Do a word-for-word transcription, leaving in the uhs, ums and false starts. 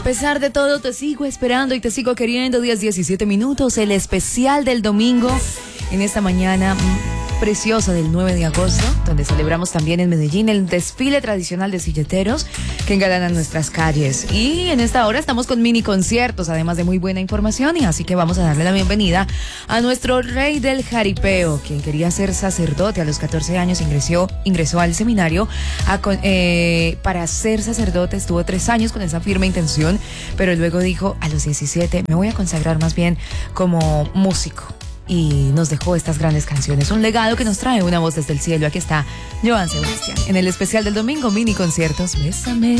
A pesar de todo, te sigo esperando y te sigo queriendo. diez, diecisiete minutos, el especial del domingo en esta mañana preciosa del nueve de agosto, donde celebramos también en Medellín el desfile tradicional de silleteros que engalanan nuestras calles. Y en esta hora estamos con mini conciertos, además de muy buena información, y así que vamos a darle la bienvenida a nuestro rey del jaripeo, quien quería ser sacerdote a los catorce años, ingresó, ingresó al seminario a, eh, para ser sacerdote. Estuvo tres años con esa firme intención, pero luego dijo, a los diecisiete me voy a consagrar más bien como músico. Y nos dejó estas grandes canciones, un legado que nos trae una voz desde el cielo. Aquí está Joan Sebastián en el especial del domingo, mini conciertos. Bésame.